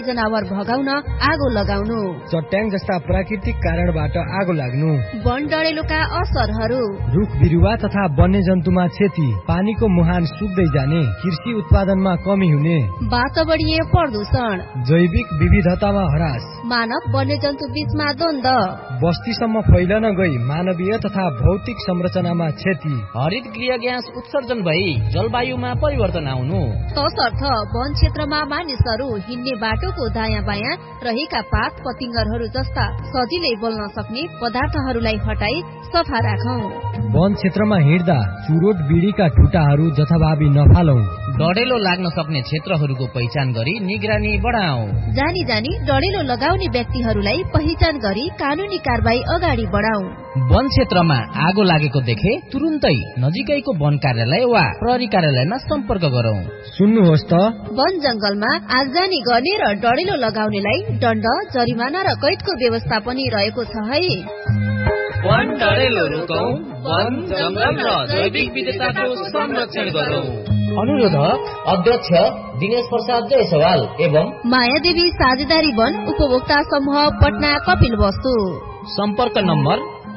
जनावर भगाउन आगो लगाउनु, चट्याङ जस्ता प्राकृतिक कारणबाट आगो लाग्नु, वन डढेलोका असरहरू, रुख बिरुवा तथा वन्यजन्तुमा क्षति, पानीको मुहान सुक्दै जाने, कृषि उत्पादनमा कमी हुने, वातावरणीय प्रदूषण, जैविक विविधतामा ह्रास, मानव वन्यजन्तु बीचमा द्वन्द, बस्तीसम्म फैलन गई मानवीय तथा भौतिक संरचनामा क्षति, हरित गृह ग्यास उत्सर्जन भई जलवायुमा परिवर्तन आउनु, तसर्थ वन क्षेत्रमा मानिसहरू हिँड्ने बाटोको दायाँ बायाँ रहेका पात पतिंगरहरू जस्ता सजिलै बोल्न सक्ने पदार्थहरूलाई हटाई सफा राखौं। वन क्षेत्रमा हिँड्दा चुरोट बिडीका ठुटाहरू जथाभावी नफालौं। डढेलो लाग्न सक्ने क्षेत्रहरूको पहिचान गरी निगरानी बढाऊ। जानी जानी डढेलो लगाउने व्यक्तिहरूलाई पहिचान गरी कानूनी कारबाही अगाडि बढाऊ। वन क्षेत्रमा आगो लागेको देखे तुरुन्तै नजिकैको वन कार्यालय वा प्रहरी कार्यालयमा सम्पर्क गरौं। सुन्नुहोस् त, वन जंगलमा आगजनी गर्ने र डढेलो लगाउनेलाई दण्ड, जरिमाना र कैदको व्यवस्था पनि रहेको छ है। वन डढेलो रोकौं, वन जंगल र जैविक विविधताको संरक्षण गरौं। अनुरोध अध्यक्ष दिनेश प्रसाद जयसवाल एवं मायादेवी साझेदारी वन उपभोक्ता समूह पटना कपिल वस्तु। सम्पर्क नम्बर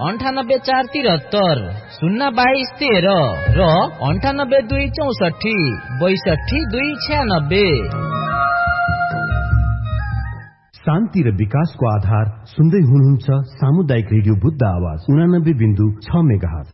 9843 02213 र 9824 62296। शान्ति र विकासको आधार सुन्दै हुनुहुन्छ सामुदायिक रेडियो बुद्ध आवाज 89.6 मेगाहर्ज।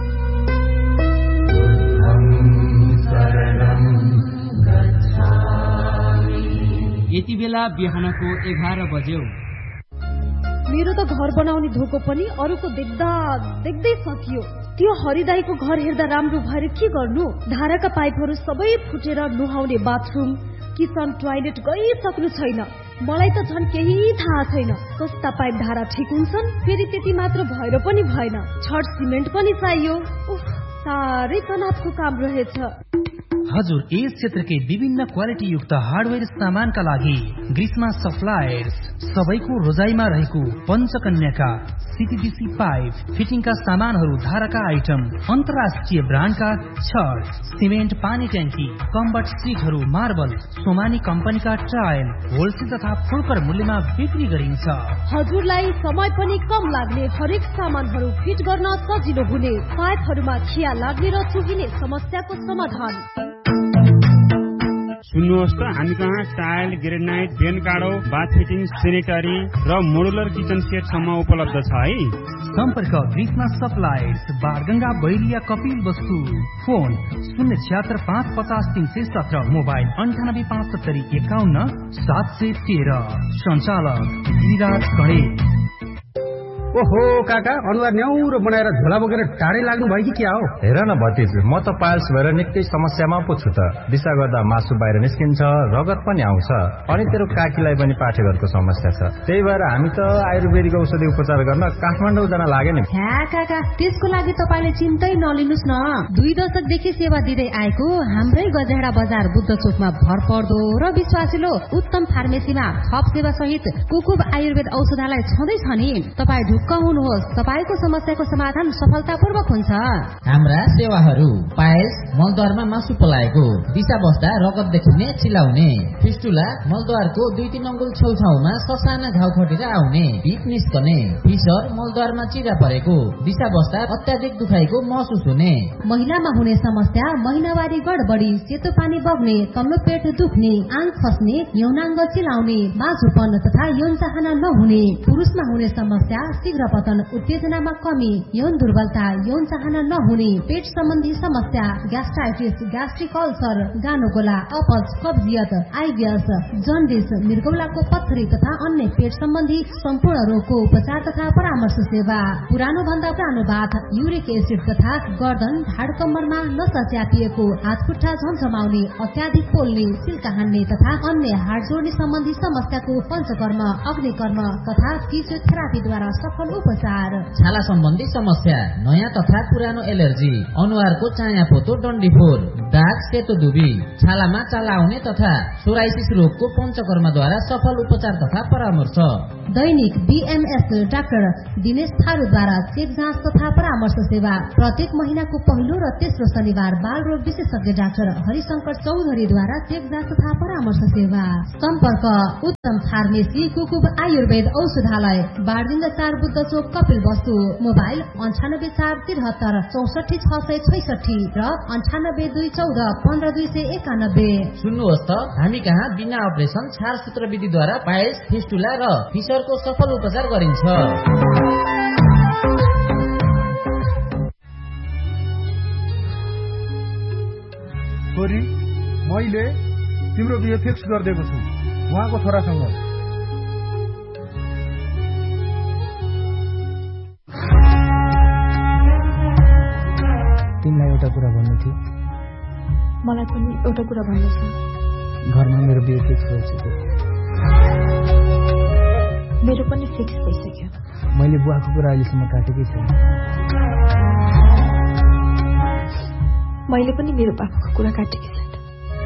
यति बेला बिहानको 11 बज्यो। मेरो त घर बनाउने धोको पनि अरूको देख्दा देख्दै सकियो। त्यो हरिदाईको घर हेर्दा राम्रो भएर के गर्नु? धाराका पाइपहरू सबै फुटेर नुहाउने बाथरुम, किचन, टोयलेट गइसक्नु छैन। मलाई त झन् केही थाहा छैन कस्ता पाइप धारा ठिक हुन्छन्। फेरि त्यति मात्र भएर पनि भएन, छड सिमेन्ट पनि चाहियो। साह्रै तनावको काम रहेछ। हजुर, यस क्षेत्रकै विभिन्न क्वालिटी युक्त हार्डवेयर सामानका लागि ग्रीष्मा सप्लायर्स सबैको रोजाइमा रहेको पञ्चकन्याका सीपीवीसी पाइप फिटिङका सामानहरू, धाराका आइटम, अन्तर्राष्ट्रिय ब्रान्डका छड, सिमेन्ट, पानी ट्याङ्की, कम्बट सिटहरू, मार्बल, सोमानी कम्पनीका टाइल होलसेल तथा फुलकर मूल्यमा बिक्री गरिन्छ। हजुरलाई समय पनि कम लाग्ने, हरेक सामानहरू फिट गर्न सजिलो हुने, पाइपहरूमा खिया लाग्ने र चुहिने समस्याको समाधान। सुन्नुहोस् त, हामी कहाँ टाइल, ग्रेनाइट, बेन काडो, बाथ फिटिङ, सेनेटरी र मोडुलर किचन सेट सम्म उपलब्ध छ है। सम्पर्क ग्रीष्मा सप्लायर्स, बारगंगा, बैरिया, कपिल वस्तु। Phone 076-550-317, mobile 98-75-51-713। सञ्चालक गिरिराज गणेश। ओहो काका, अनुहार न्याउरो बनाएर झोला बोकेर टाढै लाग्नु भयो कि क्या हो? हेर न भतिज, म त पायल्स भएर निकै समस्यामा पो छु त। दिशा गर्दा मासु बाहिर निस्किन्छ, रगत पनि आउँछ, अनि तेरो काकीलाई पनि पाठेघरको समस्या छ। त्यही भएर हामी त आयुर्वेदिक औषधि उपचार गर्न काठमाडौँ जान लागे नि। ह्या काका, त्यसको लागि तपाईले चिन्तै नलिनुस् न। 2 दशकदेखि सेवा दिँदै आएको हाम्रै गजेडा बजार बुद्ध चोकमा भरपर्दो र विश्वासिलो उत्तम फार्मेसीमा थप सेवा सहित कुकुब आयुर्वेद औषधालय छँदैछ नि। तपाईँ ढुक्क हुनुहोस्, तपाईको समस्याको समाधान सफलतापूर्वक हुन्छ। हाम्रा सेवाहरू पायल्स, मलद्वारमा मासु पलाएको, दिशा बस्दा रगत देखिने, चिलाउने, फिस्टुला, मलद्वारको 2-3 अङ्गुल छेउछाउमा ससाना घाउ खटेर आउने, पिप निस्कने, फिसर, मलद्वारमा चिरा परेको, दिशा बस्दा अत्याधिक दुखाइको महसुस हुने, महिलामा हुने समस्या महिनावारी गडबडी, सेतो पानी बग्ने, तल्लो पेट दुख्ने, आङ खस्ने, यौनाङ्ग चिलाउने, माझुपन तथा यौन चाहना नहुने, पुरुषमा हुने समस्या शीघ्र पतन, उत्तेजनामा कमी, यौन दुर्बलता, यौन चाहना नहुने, पेट सम्बन्धी समस्या, ग्यास्ट्राइटिस, ग्यास्ट्रिक अल्सर, गानोगोला, अपच, कब्जियत, आइबिएस, जन्डिस, मृगौलाको पत्थरी तथा अन्य पेट सम्बन्धी सम्पूर्ण रोगको उपचार तथा परामर्श सेवा। पुरानो भन्दा पुरानो बाथ, युरिक एसिड तथा गर्दन, ढाड कम्मरमा नसा च्यापिएको, हात खुट्टा झमझमाउने, अत्याधिक पोल्ने, सिल्का हान्ने तथा अन्य हाड जोड्ने सम्बन्धी समस्याको पञ्चकर्म, अग्निकर्म तथा फिजियोथेरापीद्वारा सफल उपचार। छाला सम्बन्धी समस्या, नयाँ तथा पुरानो एलर्जी, अनुहारको चाया पोतो डन्डीफोर, दाग सेतो दुबी, छालामा चाला आउने तथा सोराइसिस रोगको पञ्चकर्मद्वारा सफल उपचार तथा परामर्श। दैनिक बीएमएस डाक्टर दिनेश थारूद्वारा चेक जाँच तथा परामर्श सेवा। प्रत्येक महिनाको पहिलो र तेस्रो शनिबार बाल रोग विशेषज्ञ डाक्टर हरिशंकर चौधरीद्वारा चेक जाँच तथा परामर्श सेवा। सम्पर्क उत्तम फार्मेसी कुकुब आयुर्वेद औषधालय, बारदिन्द 4 बुद्ध चोक, कपिल वस्तु। मोबाइल 98473 64666 र 9821415291। सुन्नुहोस् त, हामी कहाँ बिना अपरेसन छारसूत्र विधिद्वारा पाइल्स, फिस्टुला र फिसरको सफल उपचार गरिन्छ। छोरी, मैले तिम्रो बिहे फिक्स गरिदिएको छु उहाँको छोरासँग। तिमीलाई एउटा कुरा भन्नु थियो। मलाई पनि एउटा कुरा भन्नु छ। घरमा मेरो बिहे फिक्स भइसक्यो। मेरो पनि फिक्स भइसक्यो। मैले बुवाको कुरा अहिलेसम्म काटेकै छैन। मैले पनि मेरो बाबाको कुरा काटेकै छैन।